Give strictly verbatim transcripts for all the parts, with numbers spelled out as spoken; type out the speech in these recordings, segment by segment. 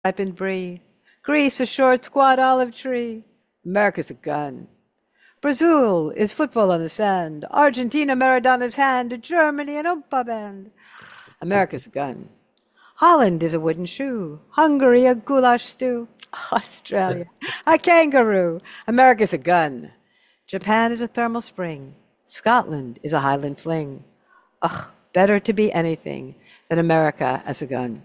ripened brie. Greece, a short, squat olive tree. America's a gun. Brazil is football on the sand. Argentina, Maradona's hand. Germany, an oompa band. America's a gun. Holland is a wooden shoe. Hungary, a goulash stew. Australia, a kangaroo. America's a gun. Japan is a thermal spring. Scotland is a highland fling. Ugh, better to be anything than America as a gun.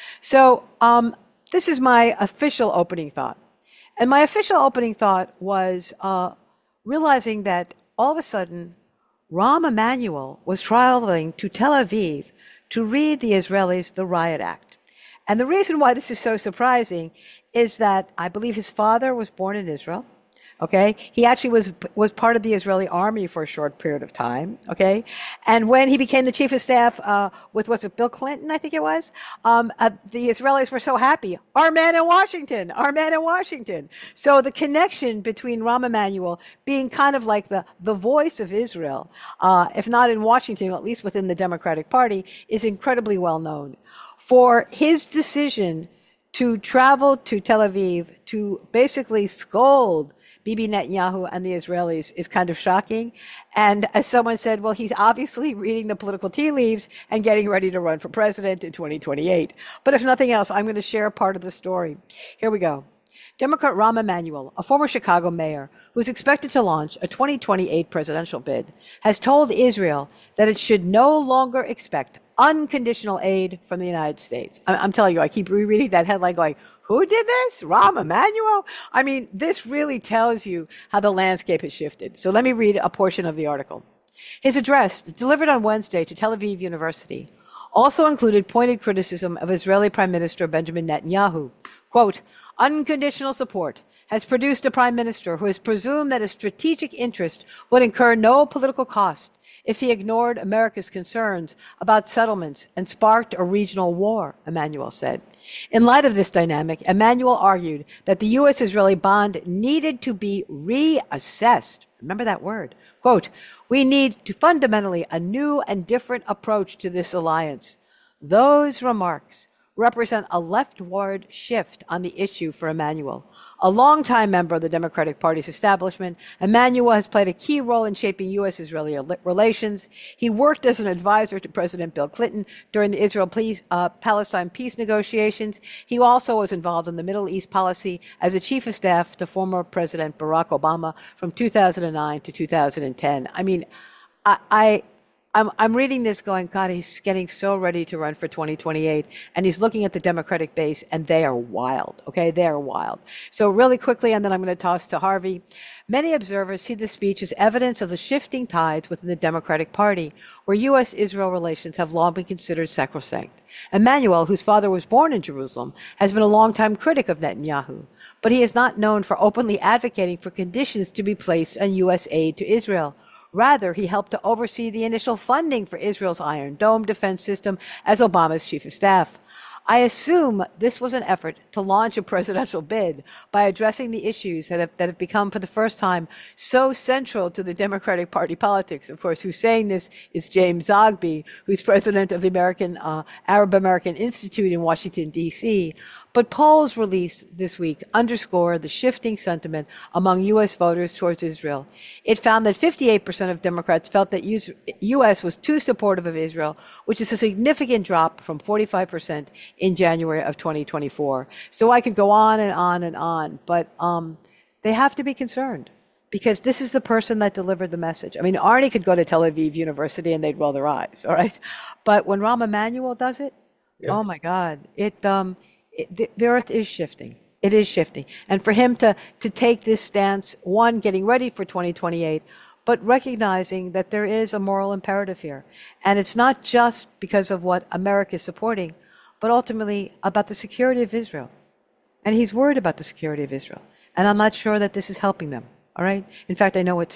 So, um, this is my official opening thought. And my official opening thought was uh, realizing that all of a sudden, Rahm Emanuel was traveling to Tel Aviv to read the Israelis the Riot Act. And the reason why this is so surprising is that I believe his father was born in Israel. Okay, he actually was was part of the Israeli army for a short period of time. Okay, and when he became the chief of staff uh, with was it Bill Clinton, I think it was, um, uh, the Israelis were so happy. Our man in Washington, our man in Washington. So the connection between Rahm Emanuel being kind of like the the voice of Israel, uh, if not in Washington, at least within the Democratic Party, is incredibly well known. For his decision to travel to Tel Aviv to basically scold Bibi Netanyahu and the Israelis is kind of shocking. And as someone said, well, he's obviously reading the political tea leaves and getting ready to run for president in twenty twenty-eight. But if nothing else, I'm going to share part of the story. Here we go. Democrat Rahm Emanuel, a former Chicago mayor who is expected to launch a twenty twenty-eight presidential bid, has told Israel that it should no longer expect unconditional aid from the United States. I'm telling you, I keep rereading that headline going, who did this? Rahm Emanuel? I mean, this really tells you how the landscape has shifted. So let me read a portion of the article. His address, delivered on Wednesday to Tel Aviv University, also included pointed criticism of Israeli Prime Minister Benjamin Netanyahu. Quote, unconditional support has produced a prime minister who has presumed that a strategic interest would incur no political cost if he ignored America's concerns about settlements and sparked a regional war, Emanuel said. In light of this dynamic, Emanuel argued that the U S-Israeli bond needed to be reassessed. Remember that word. Quote, we need to fundamentally a new and different approach to this alliance. Those remarks represent a leftward shift on the issue for Emanuel. A longtime member of the Democratic Party's establishment, Emanuel has played a key role in shaping U S-Israeli relations. He worked as an advisor to President Bill Clinton during the Israel-Palestine peace negotiations. He also was involved in the Middle East policy as a chief of staff to former President Barack Obama from two thousand nine to two thousand ten. I mean, I... I I'm, I'm reading this going, God, he's getting so ready to run for twenty twenty-eight. And he's looking at the Democratic base, and they are wild. Okay, they are wild. So really quickly, and then I'm going to toss to Harvey. Many observers see this speech as evidence of the shifting tides within the Democratic Party, where U S-Israel relations have long been considered sacrosanct. Emanuel, whose father was born in Jerusalem, has been a longtime critic of Netanyahu, but he is not known for openly advocating for conditions to be placed on U S aid to Israel. Rather, he helped to oversee the initial funding for Israel's Iron Dome defense system as Obama's chief of staff. I assume this was an effort to launch a presidential bid by addressing the issues that have, that have become, for the first time, so central to the Democratic Party politics. Of course, who's saying this is James Zogby, who's president of the American uh, Arab American Institute in Washington, D C. But polls released this week underscore the shifting sentiment among U S voters towards Israel. It found that fifty-eight percent of Democrats felt that U S was too supportive of Israel, which is a significant drop from forty-five percent in January of twenty twenty-four. So I could go on and on and on, but um, they have to be concerned because this is the person that delivered the message. I mean, Arnie could go to Tel Aviv University and they'd roll their eyes, all right? But when Rahm Emanuel does it, yeah. Oh my God, it, um, it the, the earth is shifting. It is shifting. And for him to, to take this stance, one, getting ready for twenty twenty-eight, but recognizing that there is a moral imperative here. And it's not just because of what America is supporting, but ultimately about the security of Israel. And he's worried about the security of Israel. And I'm not sure that this is helping them, all right? In fact, I know it's not.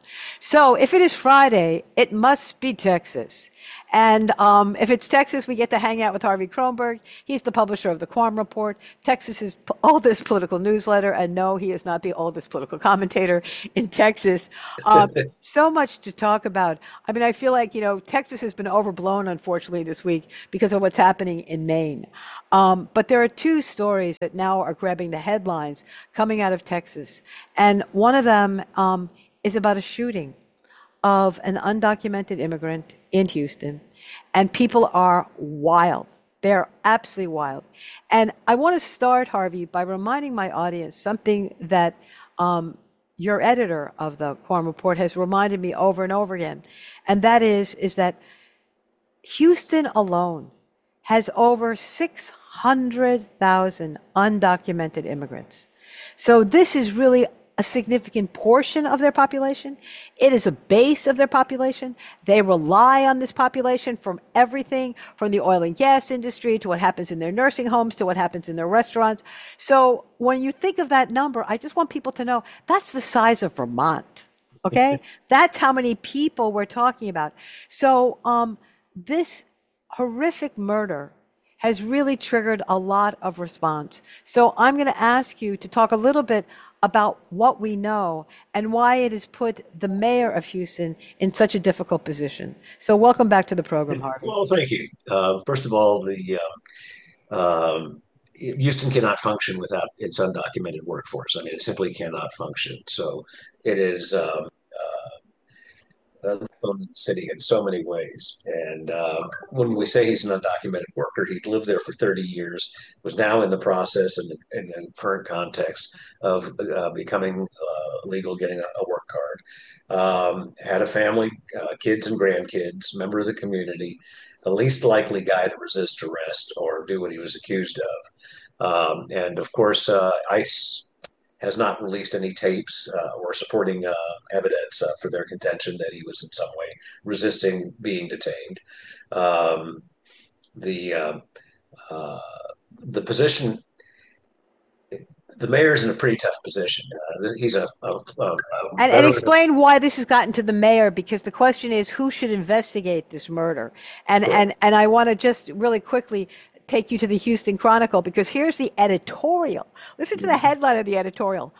So if it is Friday, it must be Texas. And um, if it's Texas, we get to hang out with Harvey Kronberg. He's the publisher of the Quorum Report, Texas's p- oldest political newsletter. And no, he is not the oldest political commentator in Texas. Um, so much to talk about. I mean, I feel like, you know, Texas has been overblown, unfortunately, this week because of what's happening in Maine. Um, but there are two stories that now are grabbing the headlines coming out of Texas. And one of them um, is about a shooting of an undocumented immigrant in Houston, and people are wild. They're absolutely wild. And I want to start, Harvey, by reminding my audience something that um, your editor of the Quorum Report has reminded me over and over again, and that is, is that Houston alone has over six hundred thousand undocumented immigrants. So this is really a significant portion of their population. It is a base of their population. They rely on this population from everything from the oil and gas industry to what happens in their nursing homes to what happens in their restaurants. So when you think of that number, I just want people to know that's the size of Vermont. Okay? That's how many people we're talking about. So um, this horrific murder has really triggered a lot of response. So I'm going to ask you to talk a little bit about what we know and why it has put the mayor of Houston in such a difficult position. So welcome back to the program, Harvey. Well, thank you. Uh, first of all, the uh, um, Houston cannot function without its undocumented workforce. I mean, it simply cannot function. So it is um, uh, the bone of the city in so many ways. And uh, when we say he's an undocumented worker, he'd lived there for thirty years, was now in the process and in the current context of uh, becoming uh, legal, getting a, a work card. Um, had a family, uh, kids and grandkids, member of the community, the least likely guy to resist arrest or do what he was accused of. Um, and of course, uh, ICE has not released any tapes uh, or supporting uh, evidence uh, for their contention that he was in some way resisting being detained. Um, the uh, uh, the position, the mayor's in a pretty tough position. Uh, he's a, a, a, a And, and veteran. explain why this has gotten to the mayor, because the question is who should investigate this murder. And Sure. and and I want to just really quickly take you to the Houston Chronicle, because here's the editorial. Listen to the headline of the editorial.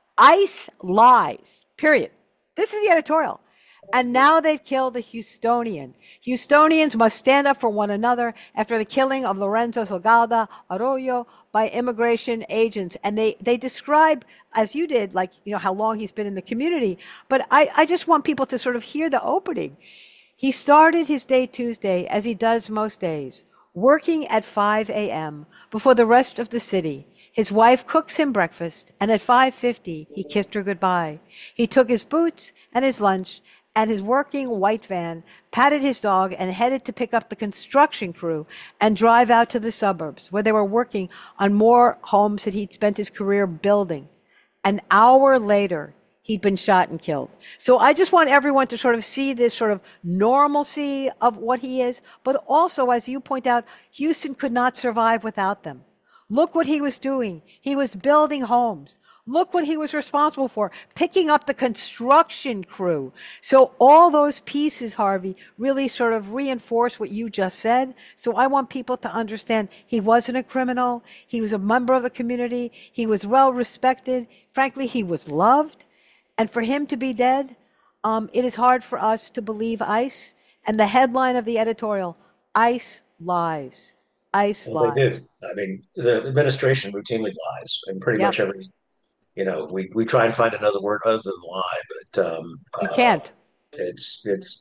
ICE lies, period. This is the editorial. And now they've killed a Houstonian. Houstonians must stand up for one another after the killing of Lorenzo Salgado Arroyo by immigration agents. And they, they describe, as you did, like, you know, how long he's been in the community. But I, I just want people to sort of hear the opening. He started his day Tuesday, as he does most days, working at five a.m. before the rest of the city. His wife cooks him breakfast, and at five fifty, he kissed her goodbye. He took his boots and his lunch and his working white van, patted his dog, and headed to pick up the construction crew and drive out to the suburbs, where they were working on more homes that he'd spent his career building. An hour later, he'd been shot and killed. So I just want everyone to sort of see this sort of normalcy of what he is, but also, as you point out, Houston could not survive without them. Look what he was doing. He was building homes. Look what he was responsible for, picking up the construction crew. So all those pieces, Harvey, really sort of reinforce what you just said. So I want people to understand he wasn't a criminal. He was a member of the community. He was well respected. Frankly, he was loved. And for him to be dead, um, it is hard for us to believe ICE. And the headline of the editorial, ICE lies. ICE Well, they do. lies. I mean, the administration routinely lies, and pretty Yep, much every, you know, we, we try and find another word other than lie, but um, you uh, can't. it's it's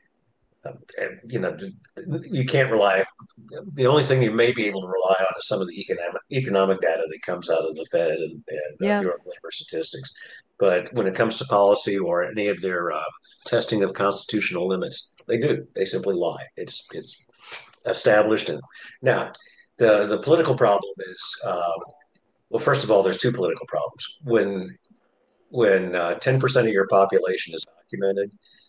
Um, and, you know, you can't rely. The only thing you may be able to rely on is some of the economic economic data that comes out of the Fed and, and uh, Yeah. Bureau of Labor Statistics. But when it comes to policy or any of their uh, testing of constitutional limits, they do. They simply lie. It's it's established. And now, the the political problem is um, well. First of all, there's two political problems. When when uh, ten percent of your population is documented,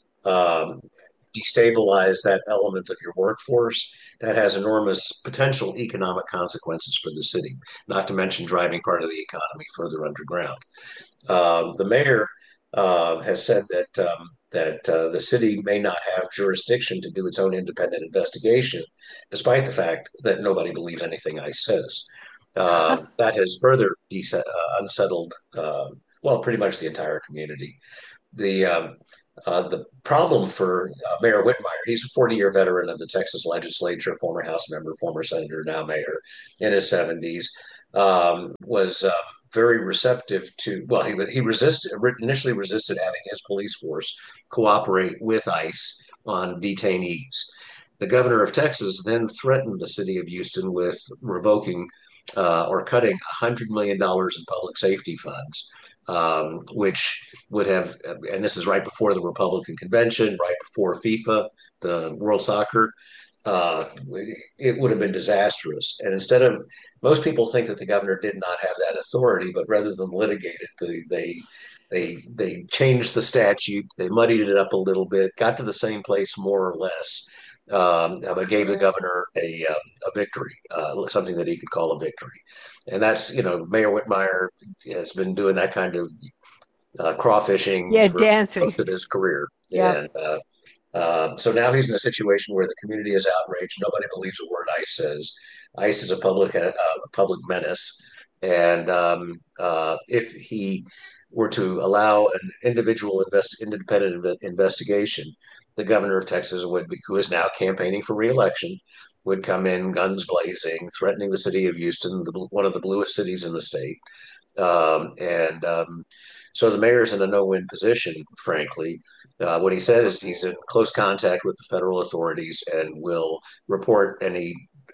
um, destabilize that element of your workforce, that has enormous potential economic consequences for the city, not to mention driving part of the economy further underground. Um, the mayor uh, has said that um, that uh, the city may not have jurisdiction to do its own independent investigation, despite the fact that nobody believes anything ICE says. Um, that has further de- uh, unsettled, uh, well, pretty much the entire community. The um, uh, the problem for uh, Mayor Whitmire, he's a forty-year veteran of the Texas legislature, former House member, former senator, now mayor, in his seventies, um, was uh, very receptive to. Well, he he resisted initially resisted having his police force cooperate with ICE on detainees. The governor of Texas then threatened the city of Houston with revoking uh, or cutting one hundred million dollars in public safety funds, um, which would have, and this is right before the Republican convention, right before FIFA, the World Soccer, uh, it would have been disastrous. And instead of, most people think that the governor did not have that authority, but rather than litigate it, they, they they they changed the statute, they muddied it up a little bit, got to the same place more or less, um, but gave the governor a um, a victory, uh, something that he could call a victory, and that's you know Mayor Whitmire has been doing that kind of uh, crawfishing Yeah, for dancing. most of his career, Yeah. and uh, uh, so now he's in a situation where the community is outraged. Nobody believes a word ICE says. ICE is a public uh, a public menace, and um, uh, if he were to allow an individual invest, independent investigation, the governor of Texas would be, who is now campaigning for reelection, would come in guns blazing, threatening the city of Houston, the, one of the bluest cities in the state, um, and um, so the mayor's in a no-win position, frankly. Uh, what he said is he's in close contact with the federal authorities and will report any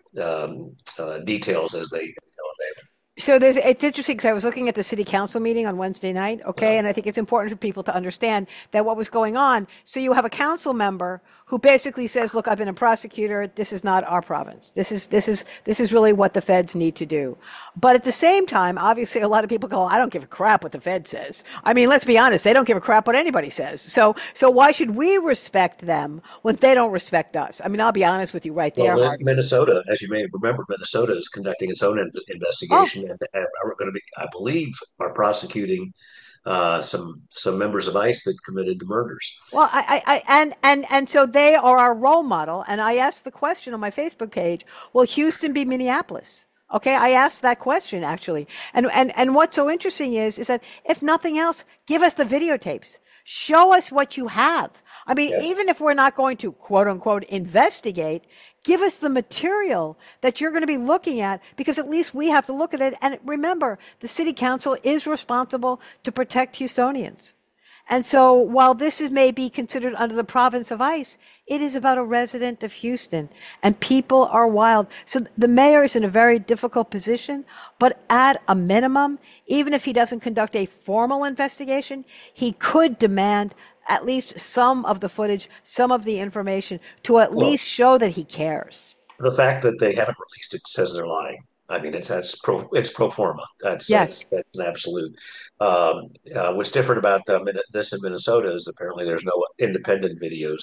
um, uh, details as they become available. So there's, it's interesting because I was looking at the city council meeting on Wednesday night, okay, Uh, and I think it's important for people to understand that what was going on. So you have a council member who basically says, "Look, I've been a prosecutor. This is not our province. This is this is this is really what the feds need to do." But at the same time, obviously, a lot of people go, "I don't give a crap what the Fed says." I mean, let's be honest; they don't give a crap what anybody says. So so why should we respect them when they don't respect us? I mean, I'll be honest with you right there, well, Harvey. Minnesota, as you may remember, Minnesota is conducting its own in- Oh, investigation and, and are going to be, I believe, are prosecuting uh, some some members of ICE that committed the murders. well, I, I, I, and, and, and so they are our role model. And I asked the question on my Facebook page, will Houston be Minneapolis? Okay, I asked that question actually. And, and, and what's so interesting is, is that if nothing else, give us the videotapes. Show us what you have. I mean, Yeah. even if we're not going to quote unquote investigate, give us the material that you're going to be looking at because at least we have to look at it. And remember, the city council is responsible to protect Houstonians. And so while this is may be considered under the province of ICE, it is about a resident of Houston and people are wild. So the mayor is in a very difficult position, but at a minimum, even if he doesn't conduct a formal investigation, he could demand at least some of the footage, some of the information to at Well, least show that he cares. the fact that they haven't released it says they're lying. I mean, it's that's pro it's pro forma. That's Yes. that's that's an absolute. Um, uh, what's different about the, this in Minnesota is apparently there's no independent videos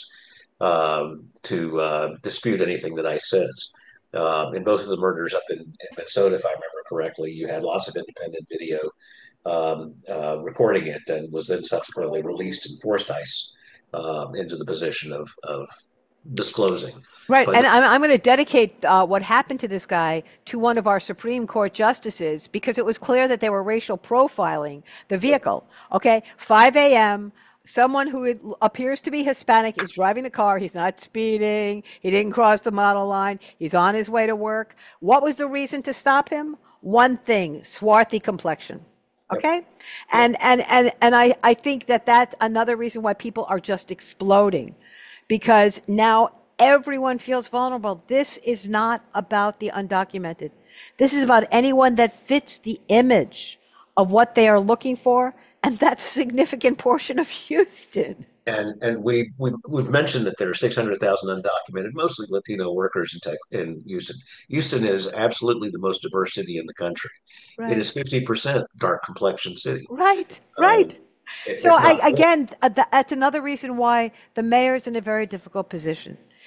um, to uh, dispute anything that ICE says. Um, in both of the murders up in, in Minnesota, if I remember correctly, you had lots of independent video um, uh, recording it, and was then subsequently released and forced ICE um, into the position of of disclosing. Right. But And I'm, I'm going to dedicate uh, what happened to this guy to one of our Supreme Court justices because it was clear that they were racial profiling the vehicle. Okay. five a.m. Someone who appears to be Hispanic is driving the car. He's not speeding. He didn't cross the model line. He's on his way to work. What was the reason to stop him? One thing, swarthy complexion. Okay. And, and, and, and I, I think that that's another reason why people are just exploding because now everyone feels vulnerable. This is not about the undocumented. This is about anyone that fits the image of what they are looking for, and that's a significant portion of Houston. And and we've we've, we've mentioned that there are six hundred thousand undocumented, mostly Latino workers in tech, in Houston. Houston is absolutely the most diverse city in the country. It Right. is fifty percent dark complexion city. Right, Um, right. So if I, not more. again, uh, that's another reason why the mayor's in a very difficult position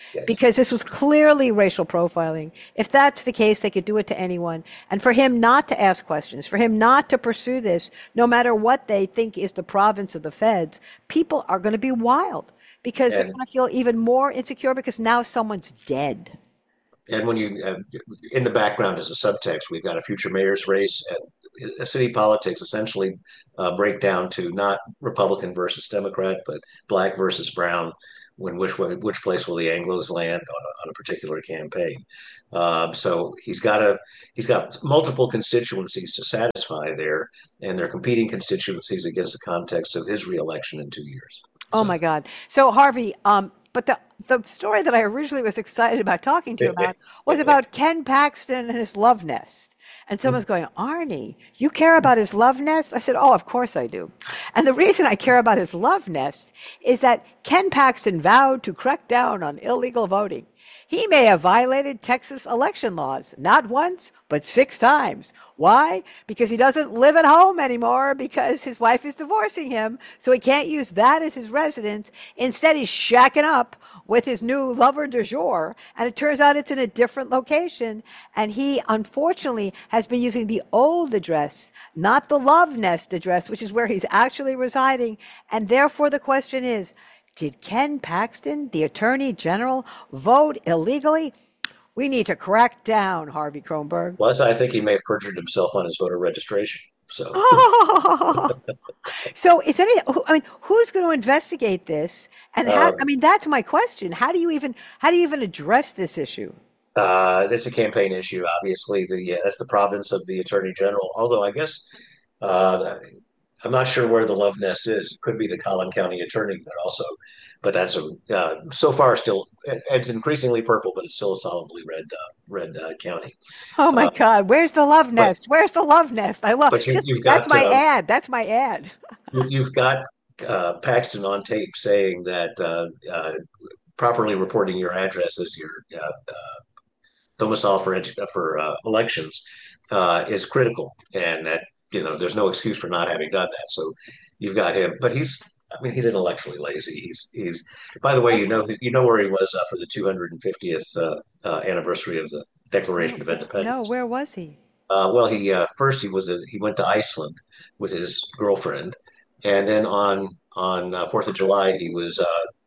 Yes. because this was clearly racial profiling. If that's the case, they could do it to anyone. And for him not to ask questions, for him not to pursue this, no matter what they think is the province of the feds, people are going to be wild because they're And going to feel even more insecure because now someone's dead. and when you uh, in the background as a subtext, we've got a future mayor's race, and city politics essentially uh, break down to not Republican versus Democrat, but black versus brown. When which which place will the Anglos land on a, on a particular campaign? Um, so he's got a he's got multiple constituencies to satisfy there, and they're competing constituencies against the context of his reelection in two years. Oh So my God. So Harvey, um, but the the story that I originally was excited about talking to you about was about Ken Paxton and his love nest. And someone's going, Arnie, you care about his love nest? I said, oh, of course I do. And the reason I care about his love nest is that Ken Paxton vowed to crack down on illegal voting. He may have violated Texas election laws, not once, but six times. Why? Because he doesn't live at home anymore because his wife is divorcing him, so he can't use that as his residence. Instead, he's shacking up with his new lover du jour, and it turns out it's in a different location. And he, unfortunately, has been using the old address, not the Love Nest address, which is where he's actually residing. And therefore, the question is, did Ken Paxton, the Attorney General, vote illegally? We need to crack down, Harvey Kronberg. plus, I think he may have perjured himself on his voter registration. So So is any, I mean, who's going to investigate this? And how, I um, mean, that's my question. How do you even, how do you even address this issue? uh, it's a campaign issue. Obviously, the yeah, that's the province of the attorney general. Although I guess uh, I'm not sure where the love nest is. It could be the Collin County attorney, but also, but that's a uh, so far still it's increasingly purple, but it's still a solidly red uh, red uh, county. Oh my Uh, God, where's the love but nest? Where's the love nest? I love but you, just you've that's got my um, ad. That's my ad. you, you've got uh, Paxton on tape saying that uh, uh, properly reporting your address as your uh, domicile for for uh, elections uh, is critical, and that you know there's no excuse for not having done that. So you've got him, but he's. I mean, he's intellectually lazy. He's he's. By the way, you know you know where he was uh, for the two hundred fiftieth uh, uh, anniversary of the Declaration No, of no, Independence. where was he? Uh, well, he uh, first he was a, he went to Iceland with his girlfriend, and then on on uh, Fourth of July he was uh,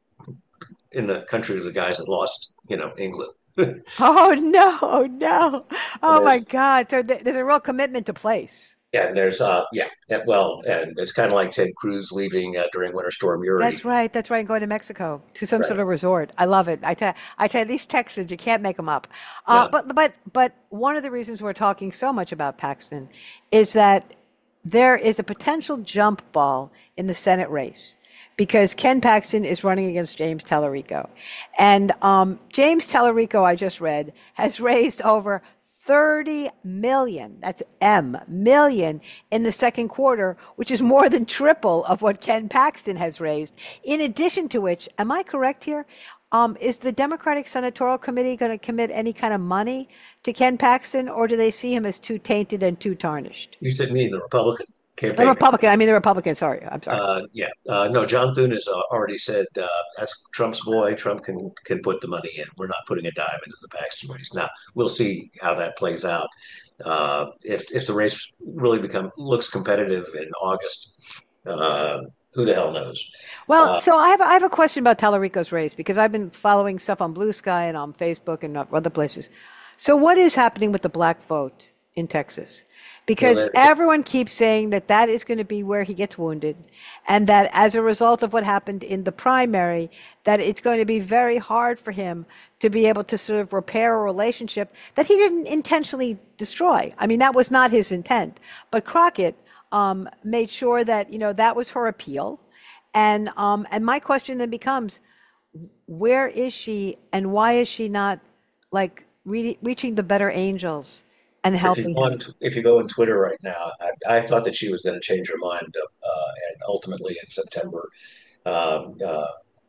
in the country of the guys that lost, you know, England. and Oh no, no. Oh my there's God. So th there's a real commitment to place. Yeah, and there's uh yeah, and, well, and it's kind of like Ted Cruz leaving uh, during Winter Storm Uri. That's right. That's right. Going to Mexico to some sort Right. of resort. I love it. I tell I tell you, these Texans, you can't make them up. Uh, Yeah. but but but one of the reasons we're talking so much about Paxton is that there is a potential jump ball in the Senate race because Ken Paxton is running against James Tallarico, and um, James Tallarico, I just read, has raised over thirty million, that's M, million in the second quarter, which is more than triple of what Ken Paxton has raised. In addition to which, am I correct here? Um, is the Democratic Senatorial Committee going to commit any kind of money to Ken Paxton, or do they see him as too tainted and too tarnished? You said me, the Republican The campaign. Republican, I mean the Republican, sorry, I'm sorry. Uh, yeah. Uh, no, John Thune has uh, already said uh, that's Trump's boy. Trump can can put the money in. We're not putting a dime into the Paxton race. Now we'll see how that plays out. Uh, if if the race really become looks competitive in August, uh, who the hell knows? Well, Uh, so I have I have a question about Tallarico's race because I've been following stuff on Blue Sky and on Facebook and other places. So what is happening with the black vote in Texas? well, Because that, everyone keeps saying that that is going to be where he gets wounded, and that as a result of what happened in the primary, that it's going to be very hard for him to be able to sort of repair a relationship that he didn't intentionally destroy. I mean, that was not his intent. But Crockett um, made sure that you know that was her appeal, and um, and my question then becomes, where is she, and why is she not like re- reaching the better angels and if you helping go on him? if you go on Twitter right now, I, I thought that she was going to change her mind, uh, and ultimately in September um, uh,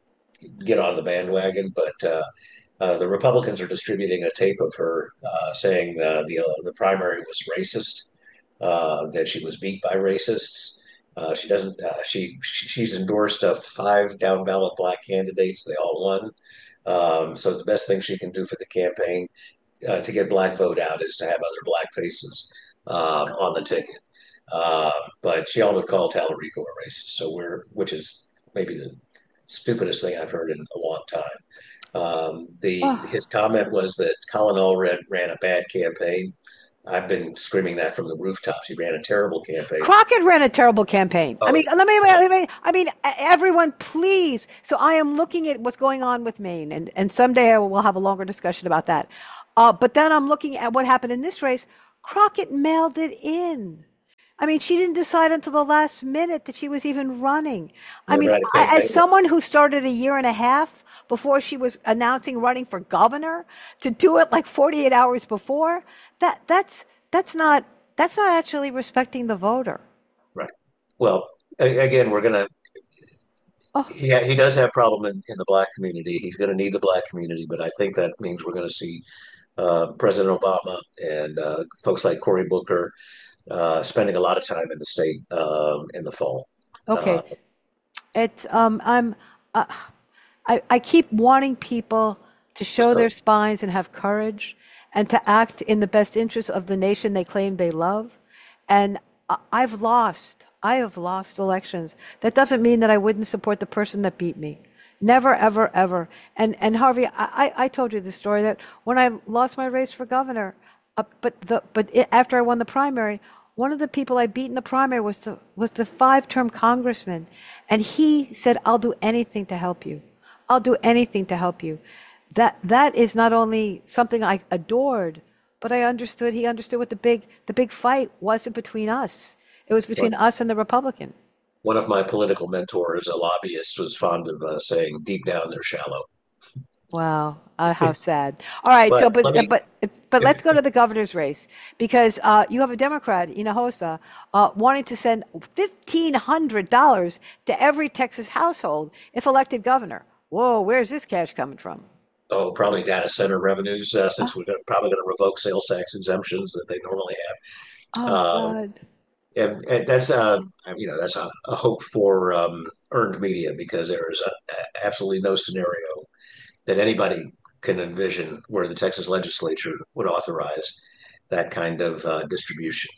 get on the bandwagon. But uh, uh, the Republicans are distributing a tape of her uh, saying uh, the uh, the primary was racist, uh, that she was beat by racists. Uh, she doesn't. Uh, she she's endorsed uh, five down ballot black candidates. They all won. Um, so the best thing she can do for the campaign uh, to get black vote out is to have other black faces um, on the ticket. Uh, but she all but called Tallarico a racist. So we're, which is maybe the stupidest thing I've heard in a long time. Um, the Oh, his comment was that Colin Allred ran a bad campaign. I've been screaming that from the rooftops. He ran a terrible campaign. Crockett ran a terrible campaign. I Oh, mean, let me, let me, I mean, everyone, please. So I am looking at what's going on with Maine, and, and someday I will have a longer discussion about that. Uh, but then I'm looking at what happened in this race. Crockett mailed it in. I mean, she didn't decide until the last minute that she was even running. I never mean, had a I, as campaign. someone who started a year and a half before she was announcing running for governor, to do it like forty-eight hours before, that that's that's not that's not actually respecting the voter. Right. Well, again, we're gonna. Oh, He he does have problem in, in the black community. He's going to need the black community, but I think that means we're going to see uh, President Obama and uh, folks like Cory Booker uh, spending a lot of time in the state um, in the fall. Uh, okay. It's um I'm uh, I I keep wanting people to show just their hope. spines and have courage and to act in the best interest of the nation they claim they love. And I- I've lost. I have lost elections. That doesn't mean that I wouldn't support the person that beat me. Never, ever, ever. And and Harvey, I, I I told you the story that when I lost my race for governor, uh, but the but it, after I won the primary, one of the people I beat in the primary was the was the five-term congressman, and he said, "I'll do anything to help you. I'll do anything to help you." That that is not only something I adored, but I understood. He understood what the big the big fight wasn't between us. It was between One us and the Republican. one of my political mentors, a lobbyist, was fond of uh, saying, "Deep down, they're shallow." Wow, uh, how sad. All right, so But let but me. but but If, let's go to the governor's race because uh, you have a Democrat, Hinojosa, uh, wanting to send fifteen hundred dollars to every Texas household if elected governor. Whoa, where's this cash coming from? oh, probably data center revenues, uh, Uh, since we're gonna, probably going to revoke sales tax exemptions that they normally have. oh Um, God. and, and that's uh, you know that's a, a hope for um, earned media because there is a, a- absolutely no scenario that anybody can envision where the Texas legislature would authorize that kind of uh, distribution.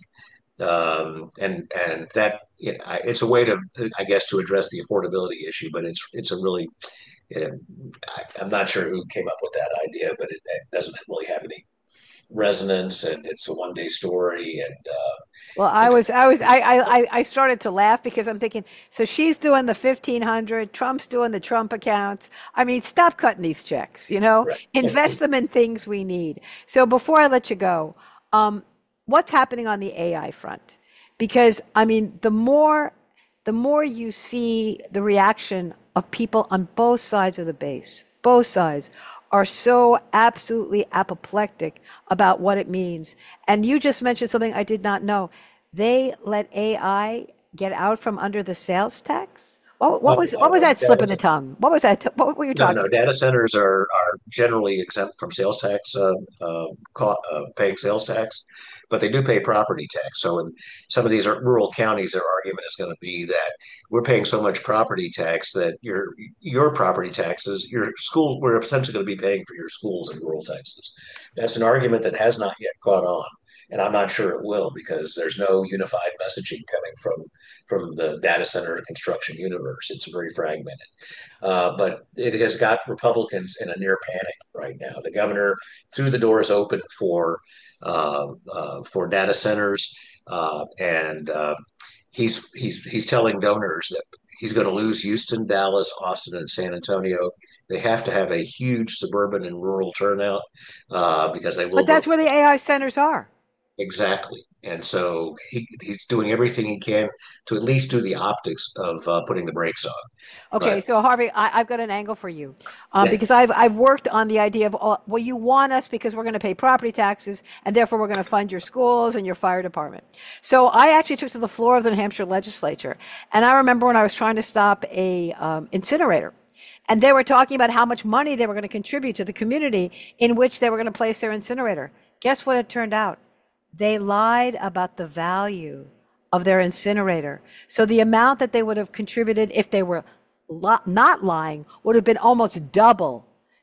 Um, and and that you know, it's a way to, I guess, to address the affordability issue, but it's it's a really uh, I, I'm not sure who came up with that idea, but it, it doesn't really have any resonance, and it's a one day story, and uh, Well, you I was, I was, I, I, I I started to laugh because I'm thinking, so she's doing the fifteen hundred, Trump's doing the Trump accounts. I mean, stop cutting these checks, you know, know, invest right. them in things we need. So before I let you go, um, what's happening on the A I front? Because I mean, the more, the more you see the reaction of people on both sides of the base, both sides are so absolutely apoplectic about what it means. And you just mentioned something I did not know. They let A I get out from under the sales tax. What, what Oh was what was no, that slip of data the tongue? What was that? What were you No, talking no. about? Data centers are are generally exempt from sales tax, uh, uh, co- uh, paying sales tax, but they do pay property tax. So in some of these are rural counties, their argument is going to be that we're paying so much property tax that your your property taxes, your school, we're essentially going to be paying for your schools in rural Texas. That's an argument that has not yet caught on. And I'm not sure it will because there's no unified messaging coming from from the data center construction universe. It's very fragmented. Uh, but it has got Republicans in a near panic right now. The governor threw the doors open for uh, uh, for data centers, uh, and uh, he's he's he's telling donors that he's going to lose Houston, Dallas, Austin, and San Antonio. They have to have a huge suburban and rural turnout uh, because they But will that's vote. where the A I centers are. Exactly. And so he, he's doing everything he can to at least do the optics of uh, putting the brakes on. Okay, But so Harvey, I, I've got an angle for you, um, yeah, because I've I've worked on the idea of, uh, well, you want us because we're going to pay property taxes, and therefore we're going to fund your schools and your fire department. So I actually took to the floor of the New Hampshire legislature, and I remember when I was trying to stop a um, incinerator, and they were talking about how much money they were going to contribute to the community in which they were going to place their incinerator. Guess what it turned out? They lied about the value of their incinerator. So the amount that they would have contributed if they were not lying would have been almost double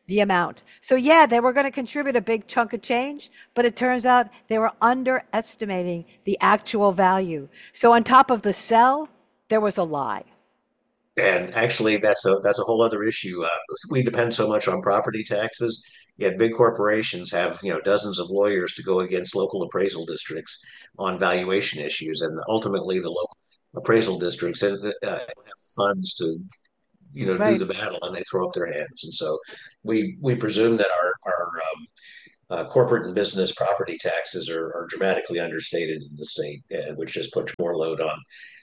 the amount. So, yeah, they were going to contribute a big chunk of change, but it turns out they were underestimating the actual value. So, on top of the sell, there was a lie. And actually, that's a that's a whole other issue. Uh, we depend so much on property taxes, yet big corporations have you know dozens of lawyers to go against local appraisal districts on valuation issues, and ultimately the local appraisal districts uh, have funds to you know do Right. the battle, and they throw up their hands. And so we we presume that our our um, uh, corporate and business property taxes are, are dramatically understated in the state, uh, which just puts more load on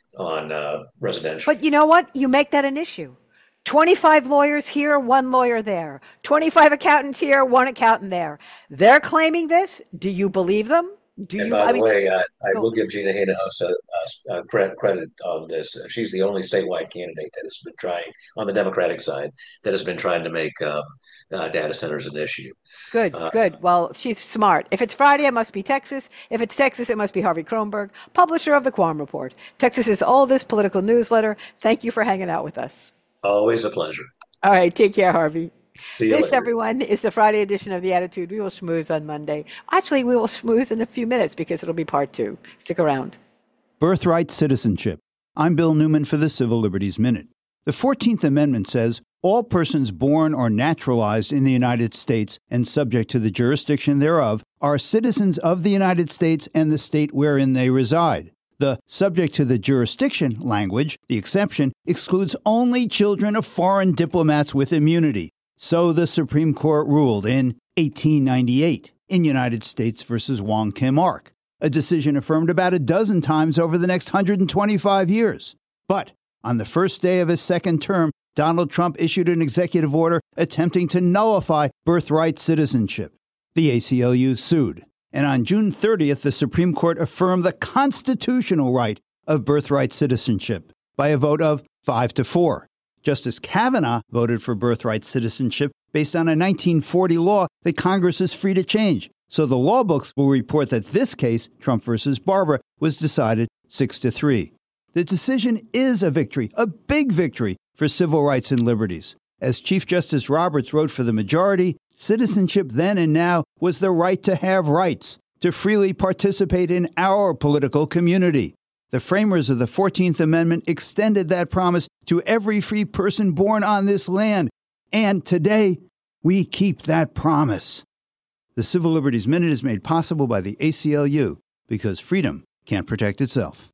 on uh, residential. But you know what? You make that an issue. twenty-five lawyers here, one lawyer there. twenty-five accountants here, one accountant there. They're claiming this. Do you believe them? Do And you? by I the mean, way, I, I go. will give Gina Hinojosa a, a credit, credit on this. She's the only statewide candidate that has been trying, on the Democratic side, that has been trying to make um, uh, data centers an issue. Good, Uh, good. Well, she's smart. If it's Friday, it must be Texas. If it's Texas, it must be Harvey Kronberg, publisher of the Quam Report, Texas's oldest political newsletter. Thank you for hanging out with us. Always a pleasure. All right, take care, Harvey. See you This, later. everyone, is the Friday edition of The Attitude. We will schmooze on Monday. Actually, we will schmooze in a few minutes because it'll be part two. Stick around. Birthright citizenship. I'm Bill Newman for the Civil Liberties Minute. The fourteenth Amendment says all persons born or naturalized in the United States and subject to the jurisdiction thereof are citizens of the United States and the state wherein they reside. The subject to the jurisdiction language, the exception, excludes only children of foreign diplomats with immunity. So the Supreme Court ruled in eighteen ninety-eight in United States versus Wong Kim Ark, a decision affirmed about a dozen times over the next one hundred twenty-five years. But on the first day of his second term, Donald Trump issued an executive order attempting to nullify birthright citizenship. The A C L U sued. And on June thirtieth, the Supreme Court affirmed the constitutional right of birthright citizenship by a vote of five to four. Justice Kavanaugh voted for birthright citizenship based on a nineteen forty law that Congress is free to change. So the law books will report that this case, Trump versus Barbara, was decided six to three. The decision is a victory, a big victory for civil rights and liberties. As Chief Justice Roberts wrote for the majority, citizenship then and now was the right to have rights, to freely participate in our political community. The framers of the fourteenth Amendment extended that promise to every free person born on this land. And today, we keep that promise. The Civil Liberties Minute is made possible by the A C L U because freedom can't protect itself.